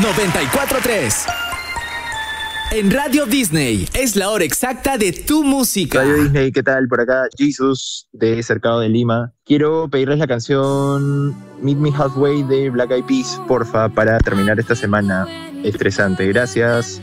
94.3. En Radio Disney es la hora exacta de tu música. Radio Disney, ¿qué tal? Por acá, Jesus de Cercado de Lima. Quiero pedirles la canción Meet Me Halfway de Black Eyed Peas, porfa, para terminar esta semana estresante. Gracias.